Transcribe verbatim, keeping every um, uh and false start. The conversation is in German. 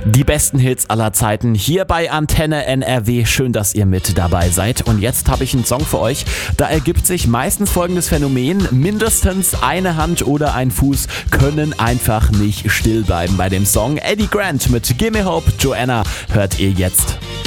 Die besten Hits aller Zeiten hier bei Antenne N R W. Schön, dass ihr mit dabei seid. Und jetzt habe ich einen Song für euch. Da ergibt sich meistens folgendes Phänomen. Mindestens eine Hand oder ein Fuß können einfach nicht still bleiben bei dem Song. Eddie Grant mit Gimme Hope, Joanna hört ihr jetzt.